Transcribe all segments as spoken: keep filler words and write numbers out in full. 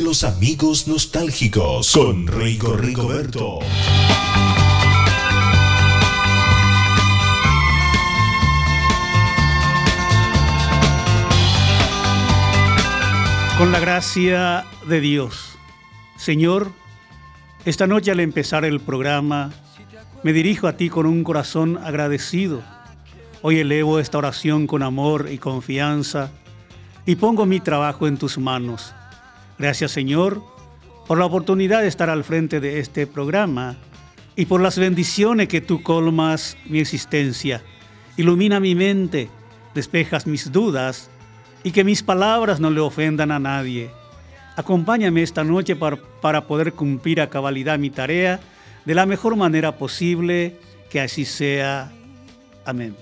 los amigos nostálgicos con Rigo Rigoberto. Con la gracia de Dios, Señor, esta noche al empezar el programa, me dirijo a ti con un corazón agradecido. Hoy elevo esta oración con amor y confianza y pongo mi trabajo en tus manos. Gracias, Señor, por la oportunidad de estar al frente de este programa y por las bendiciones que tú colmas mi existencia. Ilumina mi mente, despejas mis dudas y que mis palabras no le ofendan a nadie. Acompáñame esta noche para, para poder cumplir a cabalidad mi tarea de la mejor manera posible, que así sea. Amén.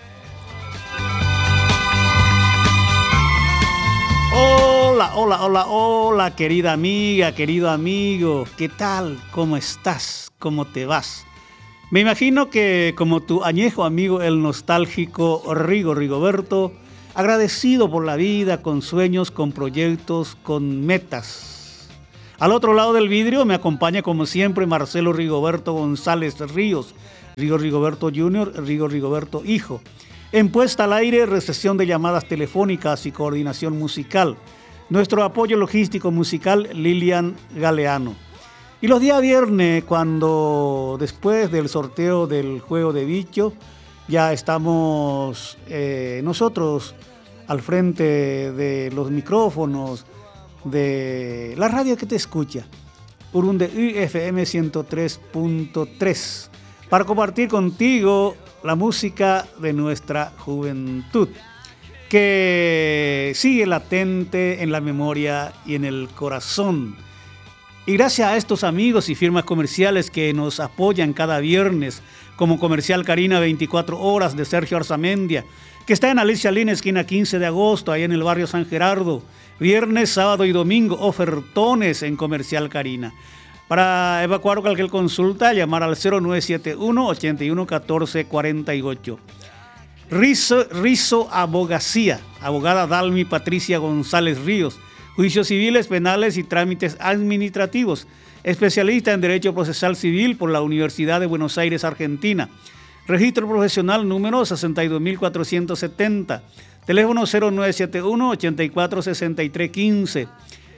Hola, hola, hola, hola, querida amiga, querido amigo. ¿Qué tal? ¿Cómo estás? ¿Cómo te vas? Me imagino que como tu añejo amigo el nostálgico Rigo Rigoberto, agradecido por la vida, con sueños, con proyectos, con metas. Al otro lado del vidrio me acompaña como siempre Marcelo Rigoberto González Ríos, Rigo Rigoberto junior, Rigo Rigoberto hijo. En puesta al aire, recepción de llamadas telefónicas y coordinación musical. Nuestro apoyo logístico musical, Lilian Galeano. Y los días viernes, cuando después del sorteo del juego de bicho, ya estamos eh, nosotros al frente de los micrófonos de la radio que te escucha, Urunde F M ciento tres punto tres, para compartir contigo la música de nuestra juventud, que sigue latente en la memoria y en el corazón. Y gracias a estos amigos y firmas comerciales que nos apoyan cada viernes, como Comercial Karina veinticuatro horas de Sergio Arzamendia, que está en Alicia Lina, esquina quince de agosto, ahí en el barrio San Gerardo. Viernes, sábado y domingo, ofertones en Comercial Karina. Para evacuar cualquier consulta, llamar al cero nueve siete uno, ocho uno uno cuatro cuatro ocho. Rizo, Rizo Abogacía, abogada Dalmi Patricia González Ríos. Juicios civiles, penales y trámites administrativos. Especialista en Derecho Procesal Civil por la Universidad de Buenos Aires, Argentina. Registro profesional número sesenta y dos mil cuatrocientos setenta. Teléfono cero nueve siete uno, ocho cuatro seis tres uno cinco.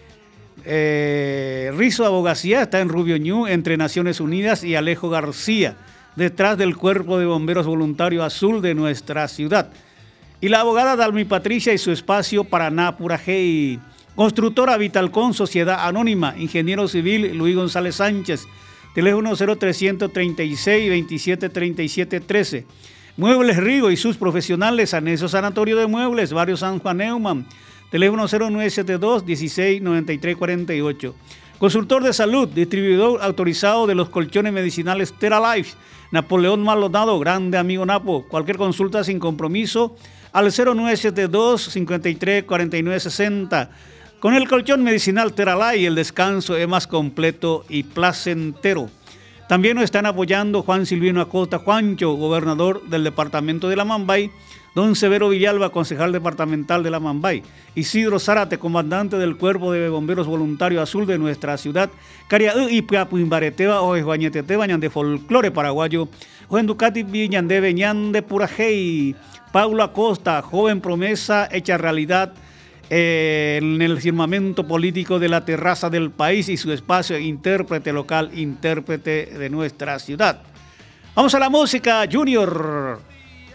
Eh, Rizo Abogacía está en Rubio Ñu, entre Naciones Unidas y Alejo García, detrás del Cuerpo de Bomberos Voluntario Azul de nuestra ciudad. Y la abogada Dalmi Patricia y su espacio Paraná Purajey. Constructora Vitalcon, Sociedad Anónima, Ingeniero Civil Luis González Sánchez, teléfono cero tres seis seis, veintisiete treinta y siete trece. Muebles Rigo y sus profesionales, Anexo Sanatorio de Muebles, Barrio San Juan Neumann, teléfono cero nueve siete dos, dieciséis noventa y tres cuarenta y ocho. Consultor de salud, distribuidor autorizado de los colchones medicinales Teralife, Napoleón Maldonado, grande amigo Napo. Cualquier consulta sin compromiso al cero nueve siete dos, cincuenta y tres cuarenta y nueve sesenta. Con el colchón medicinal Teralife, el descanso es más completo y placentero. También nos están apoyando Juan Silvino Acosta Juancho, gobernador del departamento de La Mambay, don Severo Villalba, concejal departamental de La Mambay, Isidro Zárate, comandante del Cuerpo de Bomberos Voluntarios Azul de nuestra ciudad, Caria y Piapuimbareteba o Juañetete Bañan de Folclore Paraguayo, Juan Ducati Viñan de Beñán de Purajey, Paulo Acosta, joven promesa hecha realidad eh, en el firmamento político de la terraza del país y su espacio intérprete local, intérprete de nuestra ciudad. Vamos a la música, Junior.